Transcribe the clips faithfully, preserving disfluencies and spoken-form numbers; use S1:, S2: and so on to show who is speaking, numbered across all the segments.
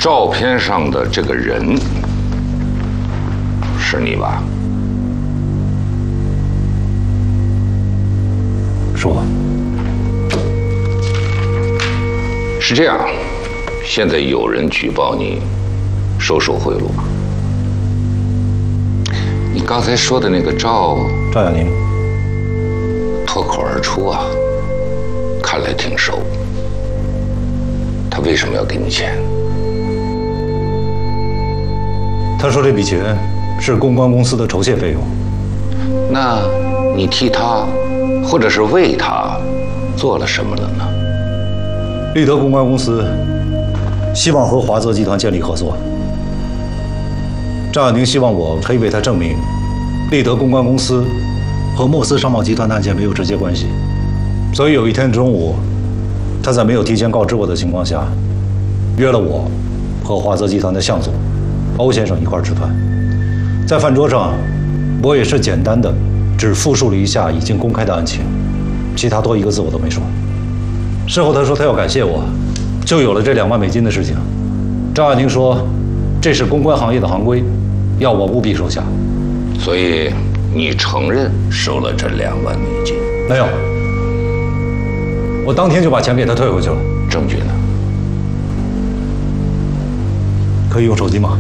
S1: 照片上的这个人是你吧？
S2: 是我。
S1: 是这样，现在有人举报你收受贿赂。你刚才说的那个赵
S2: 赵亚宁，
S1: 脱口而出啊，看来挺熟。他为什么要给你钱？
S2: 他说这笔钱是公关公司的筹械费用。
S1: 那你替他，或者是为他，做了什么了呢？
S2: 立德公关公司希望和华泽集团建立合作。赵亚宁希望我可以为他证明，立德公关公司和莫斯商贸集团的案件没有直接关系。所以有一天中午，他在没有提前告知我的情况下，约了我和华泽集团的向总欧先生一块吃饭。在饭桌上，我也是简单的只复述了一下已经公开的案情，其他多一个字我都没说。事后他说他要感谢我，就有了这两万美金的事情。赵亚宁说，这是公关行业的行规，要我务必收下。
S1: 所以你承认收了这两万美金？
S2: 没有，我当天就把钱给他退回去了。
S1: 证据呢？
S2: 可以用手机吗？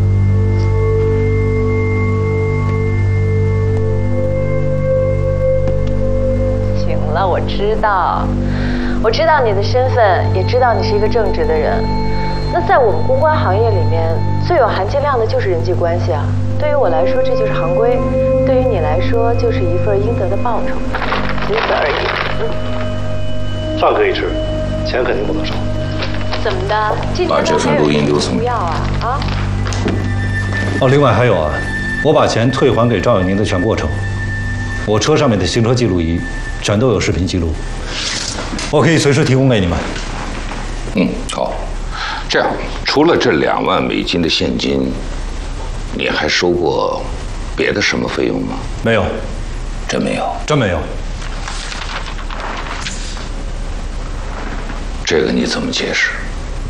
S3: 行了，我知道。我知道你的身份，也知道你是一个正直的人。那在我们公关行业里面，最有含金量的就是人际关系啊。对于我来说，这就是行规；对于你来说，就是一份应得的报酬，仅此而已。
S2: 嗯。饭可以吃，钱肯定不能少。
S3: 怎么的？今
S1: 把这份录音留存。
S3: 不要啊啊！
S2: 哦，另外还有啊，我把钱退还给赵永宁的全过程，我车上面的行车记录仪全都有视频记录。我可以随时提供给你们。
S1: 嗯，好。这样，除了这两万美金的现金，你还收过别的什么费用吗？
S2: 没有，
S1: 真没有？
S2: 真没有。
S1: 这个你怎么解释？